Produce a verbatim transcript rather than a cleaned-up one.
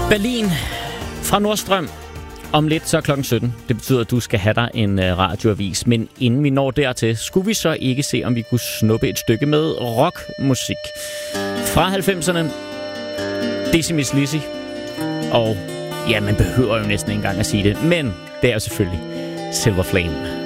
Berlin fra Nordstrøm. Om lidt så er klokken sytten. Det betyder, at du skal have dig en radioavis. Men inden vi når dertil, skulle vi så ikke se, om vi kunne snuppe et stykke med rockmusik. Fra halvfemserne. Dizzy Miss Lizzy. Og ja, man behøver jo næsten ikke engang at sige det. Men det er jo selvfølgelig Silver Flame.